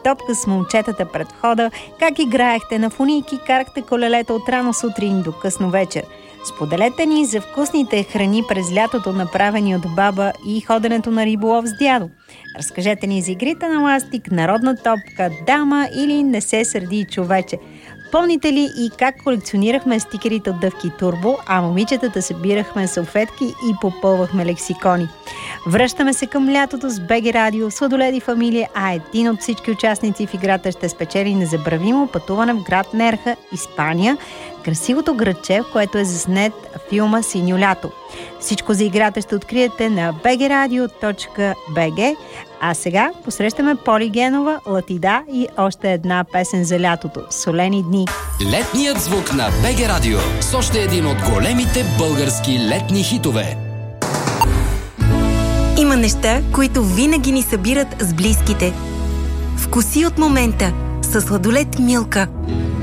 топка с момчетата пред входа, как играехте на фунийки, карахте колелета от рано сутрин до късно вечер. Споделете ни за вкусните храни през лятото, направени от баба, и ходенето на риболов с дядо. Разкажете ни за игрите на ластик, народна топка, дама или не се сърди човече. Помните ли и как колекционирахме стикерите от Дъвки Турбо, а момичетата събирахме салфетки и попълвахме лексикони? Връщаме се към лятото с БГ Радио, Сладолед и фамилия, а един от всички участници в играта ще спечели незабравимо пътуване в град Нерха, Испания, красивото градче, в което е заснет филма Синьо лято. Всичко за играта ще откриете на bgradio.bg. А сега посрещаме Поли Генова, Латида и още една песен за лятото – Солени дни. Летният звук на БГ Радио с още един от големите български летни хитове. Има неща, които винаги ни събират с близките. Вкуси от момента със сладолед Милка.